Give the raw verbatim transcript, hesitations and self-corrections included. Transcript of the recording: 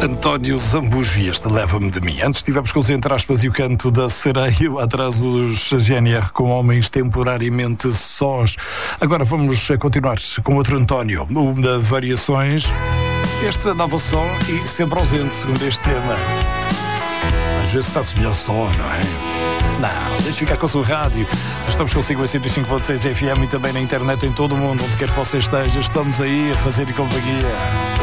António Zambujo e este Leva-me de Mim. Antes tivemos com os entre aspas e o canto da sereia, lá atrás os G N R com homens temporariamente sós. Agora vamos continuar com outro António, o da Variações. Este andava só e sempre ausente, segundo este tema. Às vezes está-se melhor só, não é? Não, deixe ficar com o seu rádio. Estamos consigo em cento e cinco ponto seis F M e também na internet em todo o mundo, onde quer que você esteja. Estamos aí a fazer companhia.